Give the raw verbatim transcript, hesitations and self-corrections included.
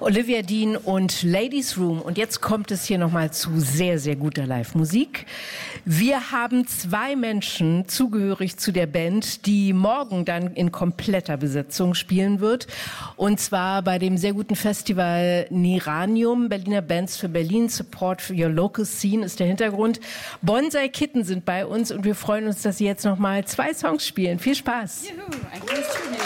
Olivia Dean und Ladies Room. Und jetzt kommt es hier nochmal zu sehr, sehr guter Live-Musik. Wir haben zwei Menschen zugehörig zu der Band, die morgen dann in kompletter Besetzung spielen wird. Und zwar bei dem sehr guten Festival Niranium, Berliner Bands für Berlin. Support for your local scene ist der Hintergrund. Bonsai Kitten sind bei uns und wir freuen uns, dass sie jetzt nochmal zwei Songs spielen. Viel Spaß. Juhu, ein kleines Tribute.